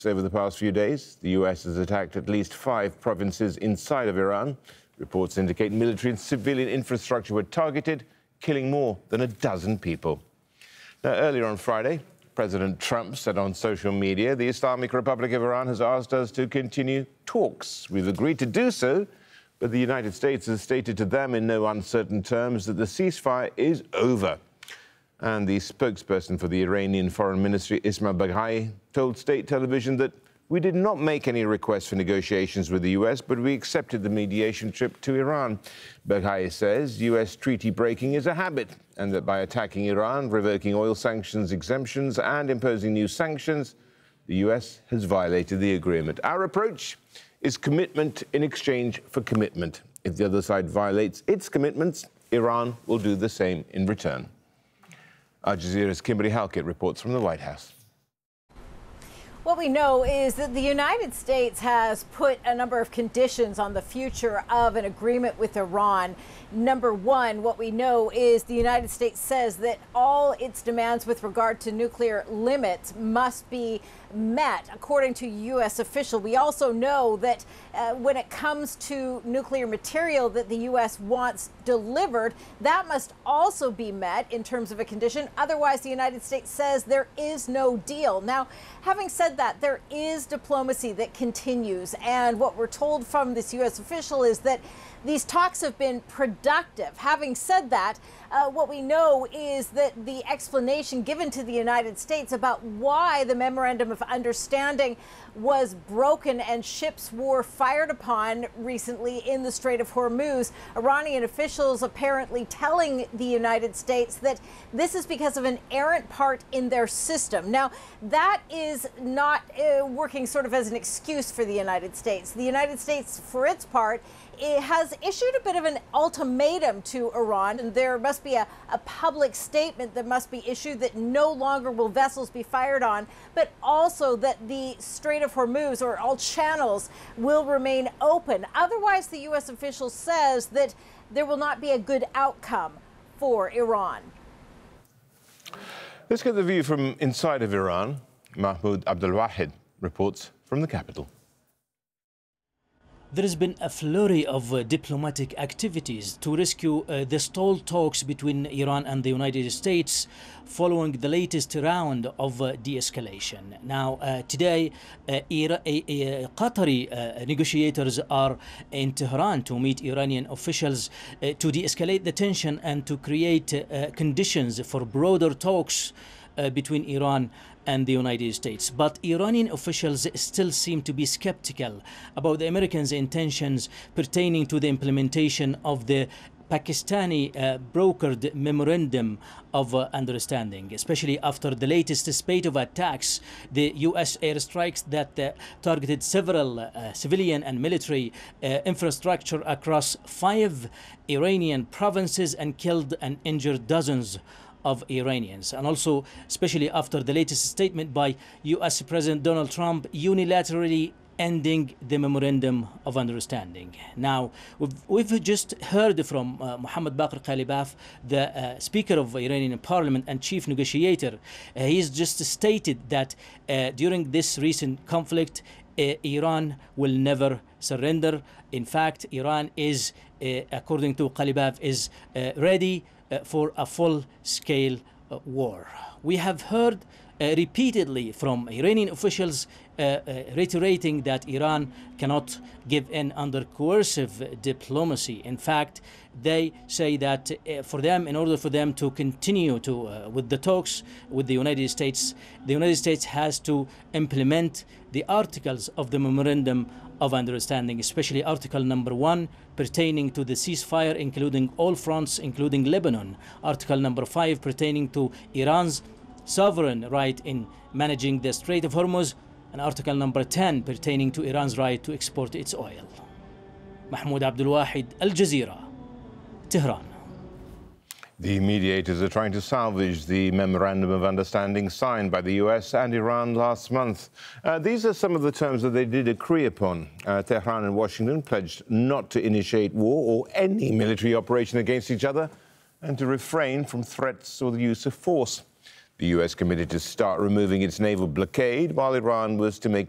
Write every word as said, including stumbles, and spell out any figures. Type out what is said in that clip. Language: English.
Over the past few days, the U S has attacked at least five provinces inside of Iran. Reports indicate military and civilian infrastructure were targeted, killing more than a dozen people. Now, earlier on Friday, President Trump said on social media, the Islamic Republic of Iran has asked us to continue talks. We've agreed to do so, but the United States has stated to them in no uncertain terms that the ceasefire is over. And the spokesperson for the Iranian Foreign Ministry, Ismail Baghai, told state television that we did not make any requests for negotiations with the U S, but we accepted the mediation trip to Iran. Baghai says U S treaty breaking is a habit, and that by attacking Iran, revoking oil sanctions exemptions and imposing new sanctions, the U S has violated the agreement. Our approach is commitment in exchange for commitment. If the other side violates its commitments, Iran will do the same in return. Al Jazeera's Kimberly Halkett reports from the White House. What we know is that the United States has put a number of conditions on the future of an agreement with Iran. Number one, what we know is the United States says that all its demands with regard to nuclear limits must be met, according to U S official. We also know that uh, when it comes to nuclear material that the U S wants delivered, that must also be met in terms of a condition. Otherwise, the United States says there is no deal. Now, having said that, there is diplomacy that continues, and what we're told from this U S official is that these talks have been productive. Having said that, uh, what we know is that the explanation given to the United States about why the Memorandum of Understanding was broken and ships were fired upon recently in the Strait of Hormuz, Iranian officials apparently telling the United States that this is because of an errant part in their system. Now, that is not uh, working sort of as an excuse for the United States. The United States, for its part, it has issued a bit of an ultimatum to Iran, and there must be a, a public statement that must be issued that no longer will vessels be fired on, but also that the Strait of Hormuz, or all channels, will remain open. Otherwise, the U S official says that there will not be a good outcome for Iran. Let's get the view from inside of Iran. Mahmoud Abdulwahid reports from the capital. There has been a flurry of uh, diplomatic activities to rescue uh, the stalled talks between Iran and the United States following the latest round of uh, de-escalation. Now, uh, today, uh, Ira uh, uh, Qatari uh, negotiators are in Tehran to meet Iranian officials uh, to de-escalate the tension and to create uh, conditions for broader talks uh, between Iran and the United States. But Iranian officials still seem to be skeptical about the Americans' intentions pertaining to the implementation of the Pakistani uh, brokered memorandum of uh, understanding, especially after the latest spate of attacks, the U S airstrikes that uh, targeted several uh, civilian and military uh, infrastructure across five Iranian provinces and killed and injured dozens of Iranians, and also especially after the latest statement by U S President Donald Trump unilaterally ending the Memorandum of Understanding. Now, we've, we've just heard from uh, Mohammad Baqir Ghalibaf, the uh, Speaker of Iranian Parliament and Chief Negotiator. Uh, he's just stated that uh, during this recent conflict, uh, Iran will never surrender. In fact, Iran is, uh, according to Ghalibaf, is uh, ready Uh, for a full-scale uh, war. We have heard uh, repeatedly from Iranian officials uh, uh, reiterating that Iran cannot give in under coercive diplomacy. In fact, they say that uh, for them, in order for them to continue to uh, with the talks with the United States, the United States has to implement the articles of the Memorandum of Understanding, especially Article number one pertaining to the ceasefire, including all fronts, including Lebanon. Article number five pertaining to Iran's sovereign right in managing the Strait of Hormuz, and Article number ten pertaining to Iran's right to export its oil. Mahmoud Abdulwahid, Al Jazeera, Tehran. The mediators are trying to salvage the Memorandum of Understanding signed by the U S and Iran last month. Uh, these are some of the terms that they did agree upon. Uh, Tehran and Washington pledged not to initiate war or any military operation against each other and to refrain from threats or the use of force. The U S committed to start removing its naval blockade, while Iran was to make